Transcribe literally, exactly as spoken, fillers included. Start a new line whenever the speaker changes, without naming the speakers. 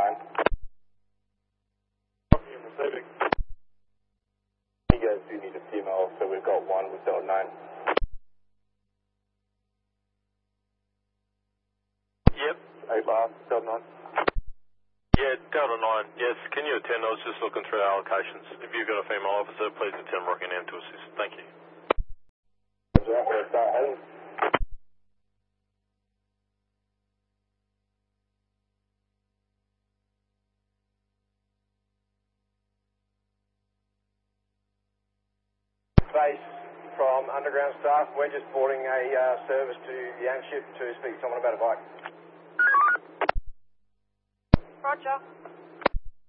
nine.
Copy and receiving.
You guys do need a female, so we've got one with Delta nine.
Yep.
eight bar, Delta nine.
Yeah, Delta nine. Yes, can you attend? I was just looking through allocations. If you've got a female officer, please attend Rockingham to assist. Thank you.
Roger, start heading. Base from underground staff. We're just boarding a uh, service to Yanship to speak to someone about a bike.
Roger.